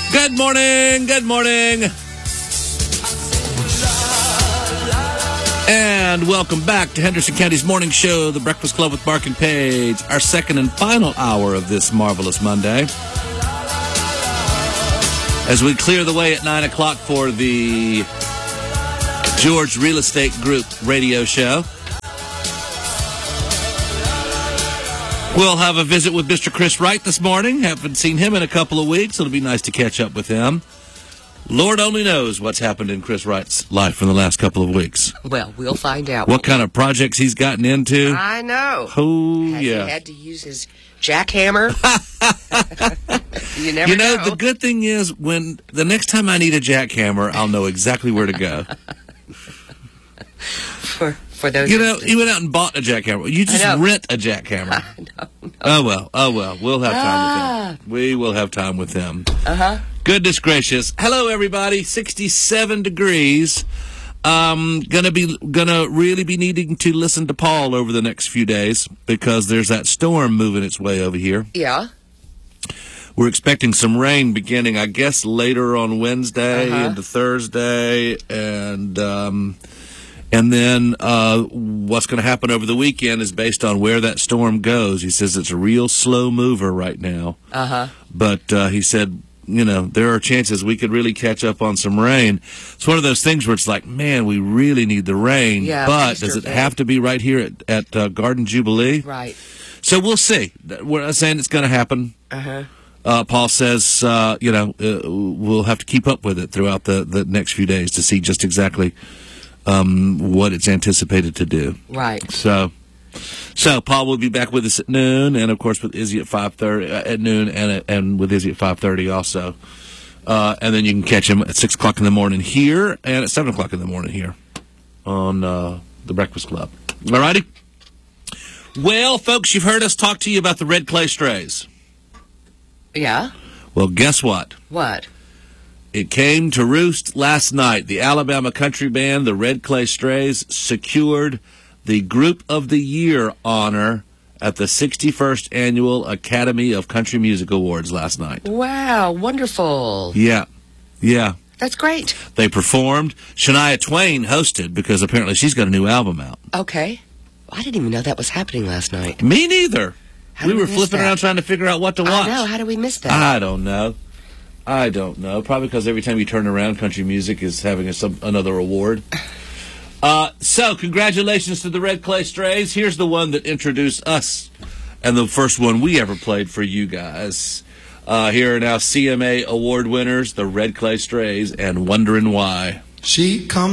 Good morning, good morning. And welcome back to Henderson County's morning show, The Breakfast Club with Mark and Paige, our second and final hour of this marvelous Monday. As we clear the way at 9 o'clock for the George Real Estate Group radio show. We'll have a visit with Mr. Chris Wright this morning. Haven't seen him in a couple of weeks. It'll be nice to catch up with him. Lord only knows what's happened in Chris Wright's life in the last couple of weeks. Well, we'll find out. What kind of projects he's gotten into. I know. Oh, Has yeah. he had to use his jackhammer? You never You know, the good thing is, when the next time I need a jackhammer, I'll know exactly where to go. For those, You know, he went out and bought a jackhammer. You just rent a jackhammer. No. Oh, well. We'll have time with him. We will have time with him. Uh-huh. Goodness gracious. Hello, everybody. 67 degrees. Gonna really be needing to listen to Paul over the next few days because there's that storm moving its way over here. Yeah. We're expecting some rain beginning, I guess, later on Wednesday into Thursday, and then what's going to happen over the weekend is based on where that storm goes. He says it's a real slow mover right now. But he said, you know, there are chances we could really catch up on some rain. It's one of those things where it's like, man, we really need the rain. Yeah, but does it have to be right here at Garden Jubilee? Right. So we'll see. We're not saying it's going to happen. Paul says, we'll have to keep up with it throughout the next few days to see just exactly what it's anticipated to do. Right. So Paul will be back with us at noon, and of course with Izzy at 5:30 at noon, and with Izzy at 5:30 also. And then you can catch him at 6 o'clock in the morning here, and at 7 o'clock in the morning here on the Breakfast Club. All righty. Well, folks, you've heard us talk to you about the Red Clay Strays. Yeah. Well, guess what? What? It came to roost last night. The Alabama country band, the Red Clay Strays, secured the Group of the Year honor at the 61st Annual Academy of Country Music Awards last night. Wow, wonderful. Yeah. That's great. They performed. Shania Twain hosted because apparently she's got a new album out. Okay. I didn't even know that was happening last night. Me neither. We were flipping around trying to figure out what to watch. I know. How did we miss that? I don't know. Probably because every time you turn around, country music is having another award. So, congratulations to the Red Clay Strays. Here's the one that introduced us, and the first one we ever played for you guys. Here are now CMA award winners, the Red Clay Strays, and Wondering Why. She comes